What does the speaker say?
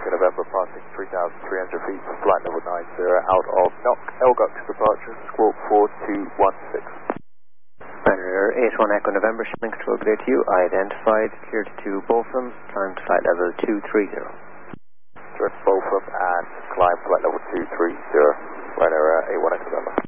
Echo November, passing 3,300 feet, flight level 90, out of knock, Elguk to departure, squawk 4216. Ryanair 81 Echo November, shipping control, good day to you. Identified, cleared to Botham, climb to flight level 230. Direct Botham and climb flight level 230, Ryanair 81 Echo November.